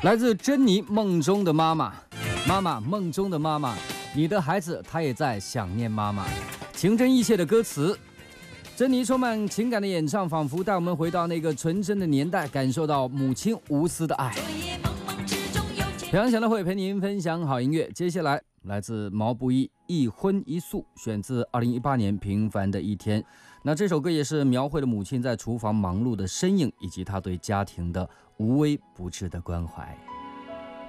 来自珍妮梦中的妈妈，妈妈梦中的妈妈，你的孩子他也在想念妈妈。情真意切的歌词，珍妮充满情感的演唱，仿佛带我们回到那个纯真的年代，感受到母亲无私的爱。平安小乐会陪您分享好音乐，接下来来自毛不易《一荤一素》，选自2018年《平凡的一天》。那这首歌也是描绘了母亲在厨房忙碌的身影，以及她对家庭的无微不至的关怀。